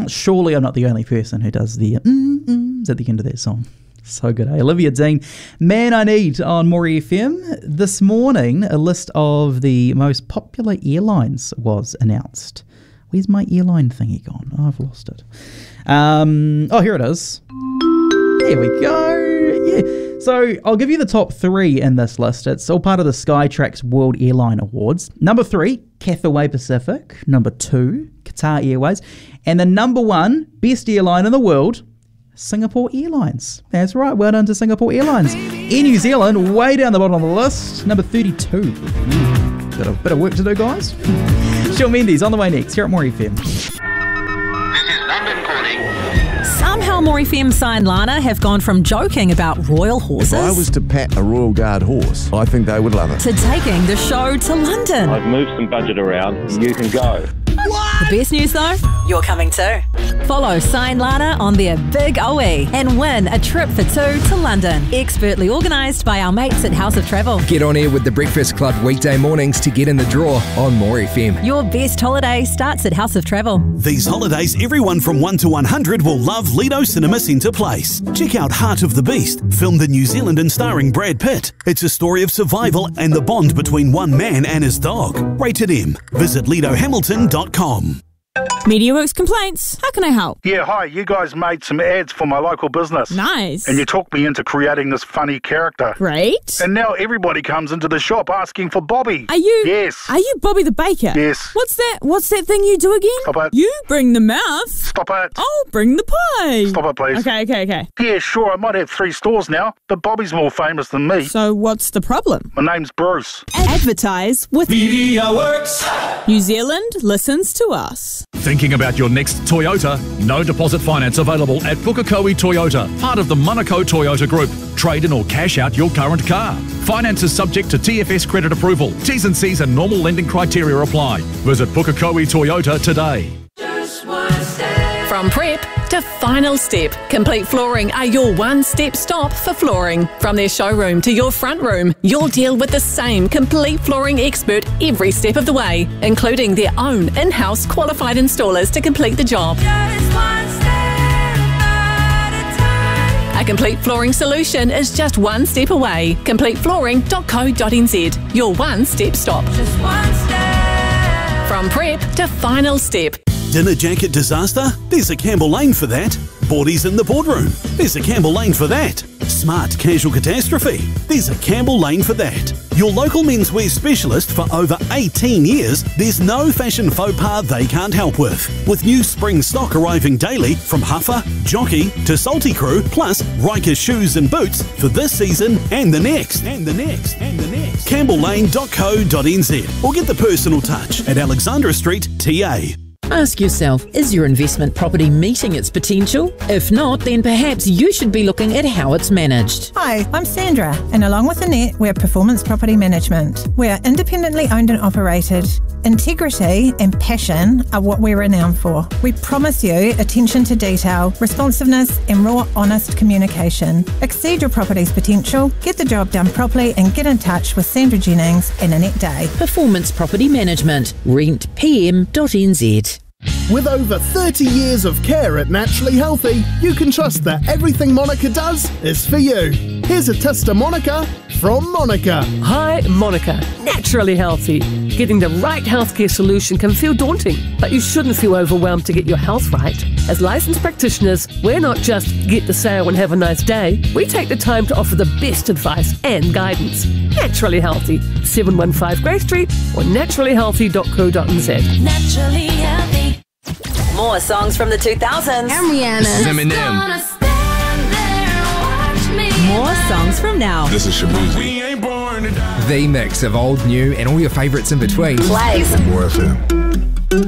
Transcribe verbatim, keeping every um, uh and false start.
surely I'm not the only person who does the mm-ms at the end of that song. So good, eh? Olivia Dean, Man I Need on Maury F M. This morning, a list of the most popular airlines was announced. Where's my airline thingy gone? Oh, I've lost it. Um, oh, here it is. There we go. Yeah. So I'll give you the top three in this list. It's all part of the Skytrax World Airline Awards. Number three, Cathay Pacific. Number two, Qatar Airways. And the number one best airline in the world, Singapore Airlines. That's right. Well done to Singapore Airlines. Air New Zealand, way down the bottom of the list. Number thirty-two. Mm. Got a bit of work to do, guys. Shawn Mendes on the way next here at Maury F M. Somehow Maury F M Sign Lana have gone from joking about royal horses If I was to pat a Royal Guard horse, I think they would love it. to taking the show to London. I've moved some budget around. You can go. The best news though, you're coming too. Follow Sign Lana on their Big O E and win a trip for two to London. Expertly organised by our mates at House of Travel. Get on air with the Breakfast Club weekday mornings to get in the draw on Maury F M. Your best holiday starts at House of Travel. These holidays, everyone from one to one hundred will love Lido Cinema Centre Place. Check out Heart of the Beast, filmed in New Zealand and starring Brad Pitt. It's a story of survival and the bond between one man and his dog. Rated M. Visit lido hamilton dot com. MediaWorks complaints. How can I help? Yeah, hi. You guys made some ads for my local business. Nice. And you talked me into creating this funny character. Great. And now everybody comes into the shop asking for Bobby. Are you? Yes. Are you Bobby the Baker? Yes. What's that? What's that thing you do again? Stop it. You bring the mouth. Stop it. I'll bring the pie. Stop it, please. Okay, okay, okay. Yeah, sure. I might have three stores now, but Bobby's more famous than me. So what's the problem? My name's Bruce. Advertise with MediaWorks. New Zealand listens to us. Thinking about your next Toyota? No deposit finance available at Pukekohe Toyota, part of the Monaco Toyota Group. Trade in or cash out your current car. Finance is subject to T F S credit approval. T's and C's and normal lending criteria apply. Visit Pukekohe Toyota today. From prep to final step, Complete Flooring are your one-step stop for flooring. From their showroom to your front room, you'll deal with the same Complete Flooring expert every step of the way, including their own in-house qualified installers to complete the job. A complete flooring solution is just one step away. complete flooring dot co dot n z, your one-step stop. Just one step. From prep to final step. Dinner jacket disaster? There's a Campbell Lane for that. Boardies in the boardroom? There's a Campbell Lane for that. Smart casual catastrophe? There's a Campbell Lane for that. Your local menswear specialist for over eighteen years, there's no fashion faux pas they can't help with. With new spring stock arriving daily from Huffer, Jockey to Salty Crew, plus Riker shoes and boots for this season and the next, and the next, and the next. campbell lane dot co dot n z or get the personal touch at Alexandra Street, T A. Ask yourself, is your investment property meeting its potential? If not, then perhaps you should be looking at how it's managed. Hi, I'm Sandra, and along with Annette, we're Performance Property Management. We're independently owned and operated. Integrity and passion are what we're renowned for. We promise you attention to detail, responsiveness, and raw, honest communication. Exceed your property's potential, get the job done properly, and get in touch with Sandra Jennings and Annette Day. Performance Property Management, rent p m dot n z. With over thirty years of care at Naturally Healthy, you can trust that everything Monica does is for you. Here's a test of Monica from Monica. Hi, Monica. Naturally Healthy. Getting the right healthcare solution can feel daunting, but you shouldn't feel overwhelmed to get your health right. As licensed practitioners, we're not just get the sale and have a nice day. We take the time to offer the best advice and guidance. Naturally Healthy. seven one five Grey Street or naturally healthy dot co dot n z. Naturally Healthy. More songs from the two thousands. I'm Rihanna. Eminem. More songs from now. This is Shabuzi. The mix of old, new, and all your favourites in between. Plays. More F M.